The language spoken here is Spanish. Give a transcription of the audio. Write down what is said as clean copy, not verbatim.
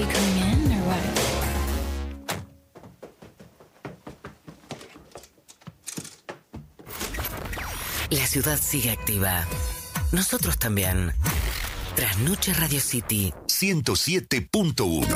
you coming in or what? La ciudad sigue activa. Nosotros también. Trasnoche Radio City 107.1